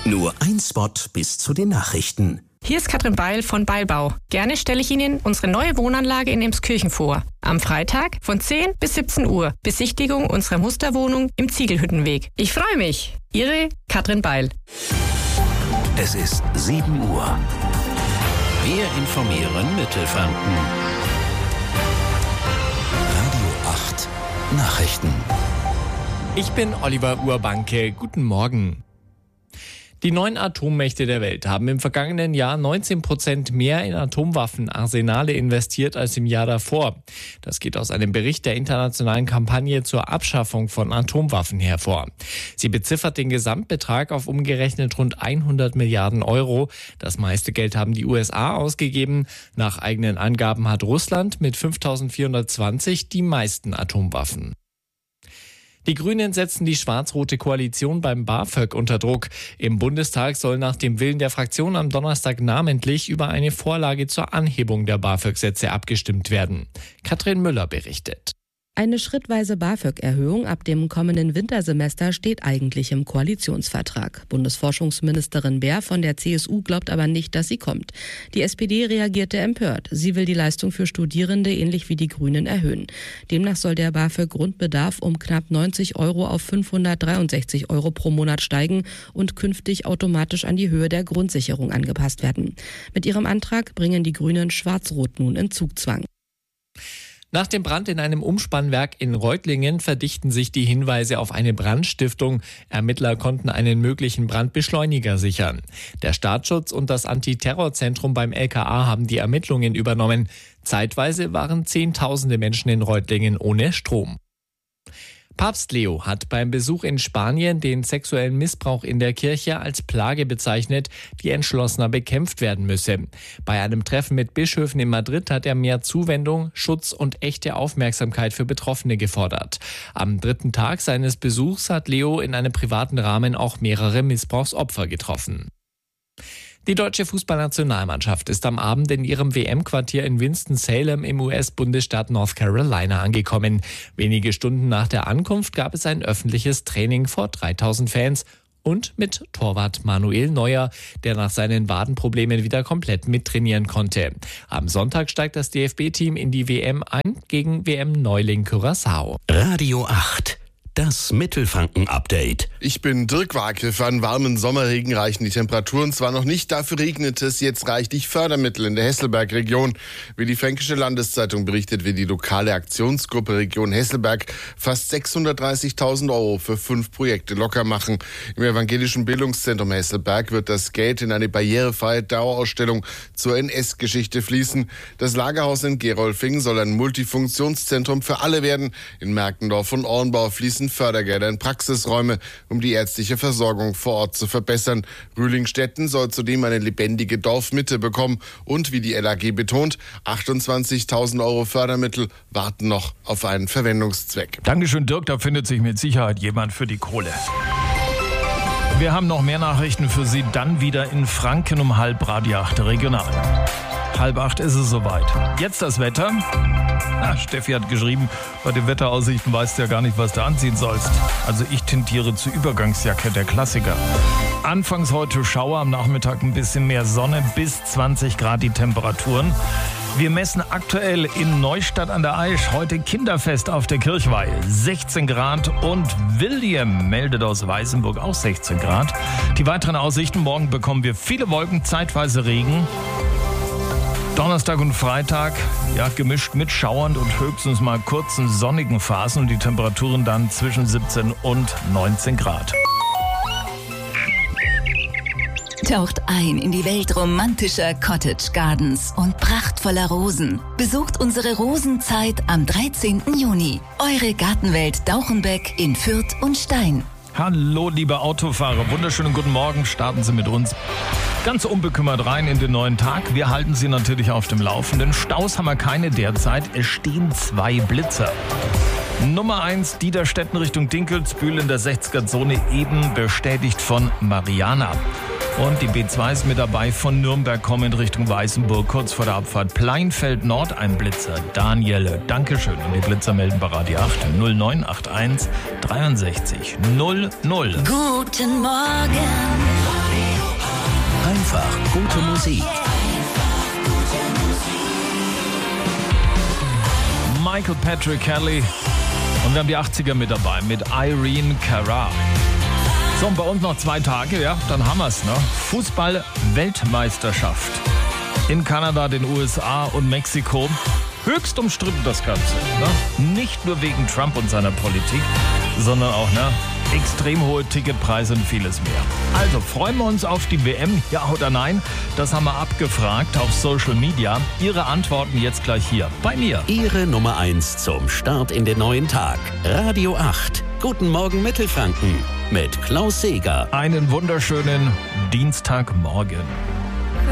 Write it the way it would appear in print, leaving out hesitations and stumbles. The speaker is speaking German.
Nur ein Spot bis zu den Nachrichten. Hier ist Katrin Beil von Beilbau. Gerne stelle ich Ihnen unsere neue Wohnanlage in Emskirchen vor. Am Freitag von 10 bis 17 Uhr. Besichtigung unserer Musterwohnung im Ziegelhüttenweg. Ich freue mich. Ihre Katrin Beil. Es ist 7 Uhr. Wir informieren Mittelfranken. Radio 8 Nachrichten. Ich bin Oliver Urbanke. Guten Morgen. Die 9 Atommächte der Welt haben im vergangenen Jahr 19% mehr in Atomwaffenarsenale investiert als im Jahr davor. Das geht aus einem Bericht der internationalen Kampagne zur Abschaffung von Atomwaffen hervor. Sie beziffert den Gesamtbetrag auf umgerechnet rund 100 Milliarden Euro. Das meiste Geld haben die USA ausgegeben. Nach eigenen Angaben hat Russland mit 5.420 die meisten Atomwaffen. Die Grünen setzen die schwarz-rote Koalition beim BAföG unter Druck. Im Bundestag soll nach dem Willen der Fraktion am Donnerstag namentlich über eine Vorlage zur Anhebung der BAföG-Sätze abgestimmt werden. Katrin Müller berichtet. Eine schrittweise BAföG-Erhöhung ab dem kommenden Wintersemester steht eigentlich im Koalitionsvertrag. Bundesforschungsministerin Baer von der CSU glaubt aber nicht, dass sie kommt. Die SPD reagierte empört. Sie will die Leistung für Studierende ähnlich wie die Grünen erhöhen. Demnach soll der BAföG-Grundbedarf um knapp 90 Euro auf 563 Euro pro Monat steigen und künftig automatisch an die Höhe der Grundsicherung angepasst werden. Mit ihrem Antrag bringen die Grünen Schwarz-Rot nun in Zugzwang. Nach dem Brand in einem Umspannwerk in Reutlingen verdichten sich die Hinweise auf eine Brandstiftung. Ermittler konnten einen möglichen Brandbeschleuniger sichern. Der Staatsschutz und das Antiterrorzentrum beim LKA haben die Ermittlungen übernommen. Zeitweise waren Zehntausende Menschen in Reutlingen ohne Strom. Papst Leo hat beim Besuch in Spanien den sexuellen Missbrauch in der Kirche als Plage bezeichnet, die entschlossener bekämpft werden müsse. Bei einem Treffen mit Bischöfen in Madrid hat er mehr Zuwendung, Schutz und echte Aufmerksamkeit für Betroffene gefordert. Am 3. Tag seines Besuchs hat Leo in einem privaten Rahmen auch mehrere Missbrauchsopfer getroffen. Die deutsche Fußballnationalmannschaft ist am Abend in ihrem WM-Quartier in Winston-Salem im US-Bundesstaat North Carolina angekommen. Wenige Stunden nach der Ankunft gab es ein öffentliches Training vor 3000 Fans und mit Torwart Manuel Neuer, der nach seinen Wadenproblemen wieder komplett mittrainieren konnte. Am Sonntag steigt das DFB-Team in die WM ein gegen WM-Neuling Curaçao. Radio 8. Das Mittelfranken-Update. Ich bin Dirk Wake. Für einen warmen Sommerregen reichen die Temperaturen zwar noch nicht, dafür regnet es jetzt reichlich Fördermittel in der Hesselberg-Region. Wie die Fränkische Landeszeitung berichtet, wird die lokale Aktionsgruppe Region Hesselberg fast 630.000 Euro für 5 Projekte locker machen. Im Evangelischen Bildungszentrum Hesselberg wird das Geld in eine barrierefreie Dauerausstellung zur NS-Geschichte fließen. Das Lagerhaus in Gerolfing soll ein Multifunktionszentrum für alle werden. In Merkendorf und Ornbau fließen Fördergelder in Praxisräume, um die ärztliche Versorgung vor Ort zu verbessern. Rühlingstetten soll zudem eine lebendige Dorfmitte bekommen und, wie die LAG betont, 28.000 Euro Fördermittel warten noch auf einen Verwendungszweck. Dankeschön, Dirk, da findet sich mit Sicherheit jemand für die Kohle. Wir haben noch mehr Nachrichten für Sie, dann wieder in Franken um 7:30 regional. 7:30 ist es soweit. Jetzt das Wetter. Steffi hat geschrieben, bei den Wetteraussichten weißt du ja gar nicht, was du anziehen sollst. Also ich tendiere zur Übergangsjacke, der Klassiker. Anfangs heute Schauer, am Nachmittag ein bisschen mehr Sonne, bis 20 Grad die Temperaturen. Wir messen aktuell in Neustadt an der Aisch heute Kinderfest auf der Kirchweih. 16 Grad und William meldet aus Weißenburg auch 16 Grad. Die weiteren Aussichten: morgen bekommen wir viele Wolken, zeitweise Regen. Donnerstag und Freitag, gemischt mit schauernd und höchstens mal kurzen sonnigen Phasen und die Temperaturen dann zwischen 17 und 19 Grad. Taucht ein in die Welt romantischer Cottage Gardens und prachtvoller Rosen. Besucht unsere Rosenzeit am 13. Juni. Eure Gartenwelt Dauchenbeck in Fürth und Stein. Hallo, liebe Autofahrer, wunderschönen guten Morgen, starten Sie mit uns ganz unbekümmert rein in den neuen Tag. Wir halten Sie natürlich auf dem Laufenden. Staus haben wir keine derzeit, es stehen 2 Blitzer. Nummer 1, Dieterstetten Richtung Dinkelsbühl in der 60er-Zone, eben bestätigt von Mariana. Und die B2 ist mit dabei von Nürnberg kommend Richtung Weißenburg, kurz vor der Abfahrt Pleinfeld Nord, ein Blitzer. Daniele, Dankeschön. Und die Blitzer melden bei Radio 8 0981 63 00. Guten Morgen. Einfach gute Musik. Michael Patrick Kelly. Und wir haben die 80er mit dabei, mit Irene Cara. So, und bei uns noch 2 Tage, ja, dann haben wir es, ne? Fußball-Weltmeisterschaft. In Kanada, den USA und Mexiko. Höchst umstritten das Ganze, ne? Nicht nur wegen Trump und seiner Politik, sondern auch, ne? Extrem hohe Ticketpreise und vieles mehr. Also freuen wir uns auf die WM, ja oder nein? Das haben wir abgefragt auf Social Media. Ihre Antworten jetzt gleich hier bei mir. Ihre Nummer 1 zum Start in den neuen Tag. Radio 8. Guten Morgen Mittelfranken mit Klaus Seeger. Einen wunderschönen Dienstagmorgen.